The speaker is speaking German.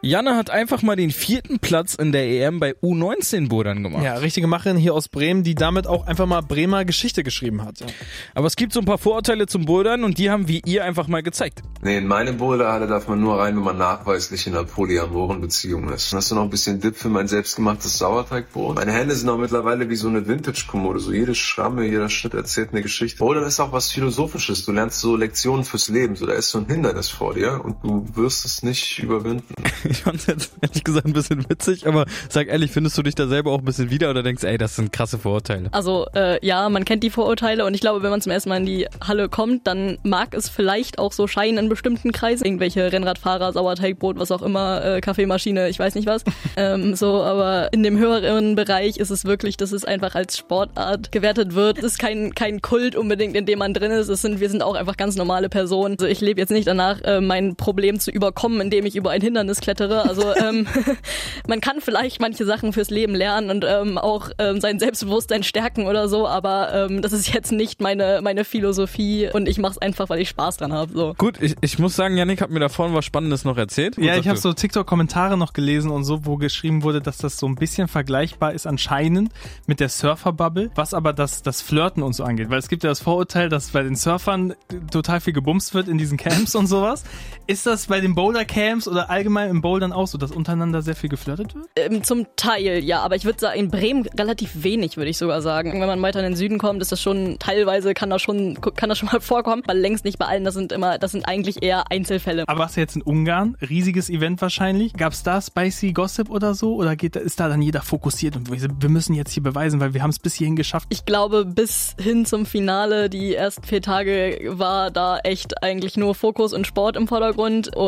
Janne hat einfach mal den 4. Platz in der EM bei U19-Bouldern gemacht. Ja, richtige Macherin hier aus Bremen, die damit auch einfach mal Bremer Geschichte geschrieben hat. Ja. Aber es gibt so ein paar Vorurteile zum Bouldern und die haben wir ihr einfach mal gezeigt. Nee, in meine Boulderhalle darf man nur rein, wenn man nachweislich in einer polyamoren Beziehung ist. Dann hast du noch ein bisschen Dip für mein selbstgemachtes Sauerteigbrot. Meine Hände sind auch mittlerweile wie so eine Vintage-Kommode. So jede Schramme, jeder Schritt erzählt eine Geschichte. Bouldern ist auch was Philosophisches. Du lernst so Lektionen fürs Leben. So, da ist so ein Hindernis vor dir und du wirst es nicht überwinden. Ich fand's jetzt ehrlich gesagt ein bisschen witzig, aber sag ehrlich, findest du dich da selber auch ein bisschen wieder oder denkst, ey, das sind krasse Vorurteile? Also ja, man kennt die Vorurteile und ich glaube, wenn man zum ersten Mal in die Halle kommt, dann mag es vielleicht auch so scheinen in bestimmten Kreisen. Irgendwelche Rennradfahrer, Sauerteigbrot, was auch immer, Kaffeemaschine, ich weiß nicht was. Aber in dem höheren Bereich ist es wirklich, dass es einfach als Sportart gewertet wird. Es ist kein Kult unbedingt, in dem man drin ist. Wir sind auch einfach ganz normale Personen. Also ich lebe jetzt nicht danach, mein Problem zu überkommen, indem ich über ein Hindernis klettere. Also man kann vielleicht manche Sachen fürs Leben lernen und auch sein Selbstbewusstsein stärken oder so, aber das ist jetzt nicht meine Philosophie und ich mache es einfach, weil ich Spaß dran habe. So. Gut, ich muss sagen, Yannick hat mir da vorhin was Spannendes noch erzählt. Ja, ich habe so TikTok-Kommentare noch gelesen und so, wo geschrieben wurde, dass das so ein bisschen vergleichbar ist anscheinend mit der Surfer-Bubble, was aber das Flirten und so angeht. Weil es gibt ja das Vorurteil, dass bei den Surfern total viel gebumst wird in diesen Camps und sowas. Ist das bei den Boulder-Camps oder allgemein im Bouldern auch so, dass untereinander sehr viel geflirtet wird? Zum Teil, ja, aber ich würde sagen, in Bremen relativ wenig, würde ich sogar sagen. Wenn man weiter in den Süden kommt, ist das schon, teilweise kann das schon mal vorkommen, aber längst nicht bei allen, das sind eigentlich eher Einzelfälle. Aber was jetzt in Ungarn, riesiges Event wahrscheinlich, gab's da Spicy Gossip oder so, oder ist da dann jeder fokussiert und wir müssen jetzt hier beweisen, weil wir haben es bis hierhin geschafft? Ich glaube, bis hin zum Finale, die ersten 4 Tage, war da echt eigentlich nur Fokus und Sport im Vordergrund.